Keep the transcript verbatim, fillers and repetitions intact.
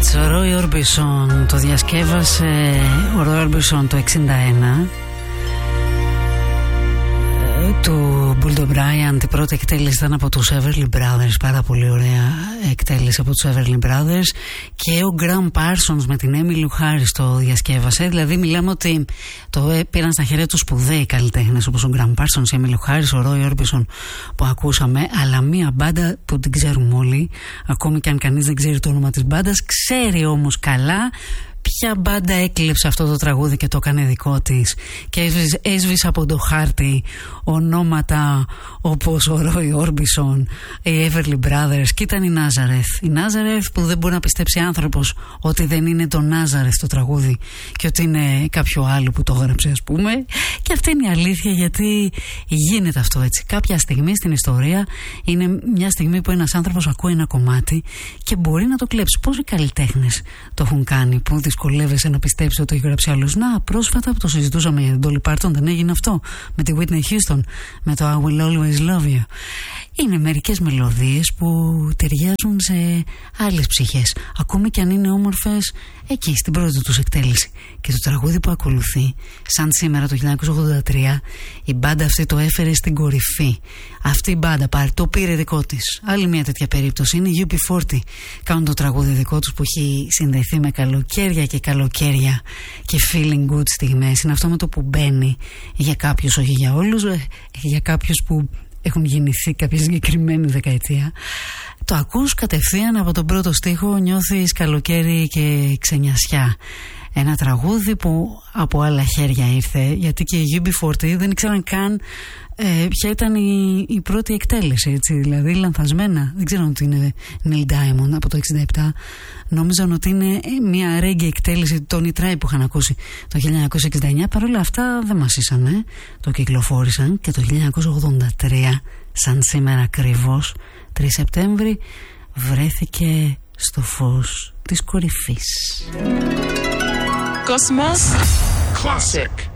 Hits, ο Roy Orbison το διασκεύασε ο Roy Orbison το εξήντα ένα. Του Bull O'Brien, η πρώτη εκτέλεση ήταν από τους Everly Brothers, πάρα πολύ ωραία εκτέλεση από τους Everly Brothers, και ο Graham Parsons με την Emmylou Harris το διασκεύασε. Δηλαδή μιλάμε ότι το πήραν στα χέρια τους σπουδαίοι καλλιτέχνες όπως ο Graham Parsons, η Emmylou Harris, ο Roy Orbison που ακούσαμε, αλλά μία μπάντα που την ξέρουμε όλοι, ακόμη και αν κανείς δεν ξέρει το όνομα της μπάντας, ξέρει όμως καλά ποια μπάντα έκλεψε αυτό το τραγούδι και το έκανε δικό της και έσβησε, έσβησε από το χάρτη ονόματα όπως ο Roy Orbison, οι Everly Brothers, και ήταν η Nazareth. Η Nazareth που δεν μπορεί να πιστέψει άνθρωπος ότι δεν είναι το Nazareth το τραγούδι και ότι είναι κάποιο άλλο που το έγραψε, ας πούμε. Και αυτή είναι η αλήθεια, γιατί γίνεται αυτό έτσι. Κάποια στιγμή στην ιστορία είναι μια στιγμή που ένας άνθρωπος ακούει ένα κομμάτι και μπορεί να το κλέψει. Πόσοι καλλιτέχνες το έχουν κάνει που δυσκολεύεσαι να πιστέψει ότι το έχει γράψει άλλος. Να, πρόσφατα που το συζητούσαμε για την Dolly Parton, δεν έγινε αυτό με τη Whitney Houston, με το I Will Always Love You. Είναι μερικές μελωδίες που ταιριάζουν σε άλλες ψυχές, ακόμη και αν είναι όμορφες εκεί στην πρώτη τους εκτέλεση. Και το τραγούδι που ακολουθεί, σαν σήμερα το χίλια εννιακόσια ογδόντα τρία, η μπάντα αυτή το έφερε στην κορυφή. Αυτή η μπάντα πάρει, το πήρε δικό της. Άλλη μια τέτοια περίπτωση είναι η γιου πι φορτί. Κάνουν το τραγούδι δικό τους που έχει συνδεθεί με καλοκαίρια και καλοκαίρια και feeling good στιγμές. Είναι αυτό με το που μπαίνει για κάποιους, όχι για όλους, για κάποιους που έχουν γεννηθεί κάποια συγκεκριμένη δεκαετία. Το ακούς κατευθείαν από τον πρώτο στίχο, νιώθεις καλοκαίρι και ξενιασιά. Ένα τραγούδι που από άλλα χέρια ήρθε, γιατί και οι γιου πι φορτί δεν ήξεραν καν ε, ποια ήταν η, η πρώτη εκτέλεση, έτσι, δηλαδή λανθασμένα. Δεν ξέραν ότι είναι Neil Diamond από το εξήντα επτά. Νόμιζαν ότι είναι μια reggae εκτέλεση του Tony Tribe που είχαν ακούσει το χίλια εννιακόσια εξήντα εννιά. Παρ' όλα αυτά δεν μας ήσανε, το κυκλοφόρησαν και το χίλια εννιακόσια ογδόντα τρία, σαν σήμερα ακριβώς, τρεις Σεπτέμβρη, βρέθηκε στο φως της κορυφής. Cosmos Classic.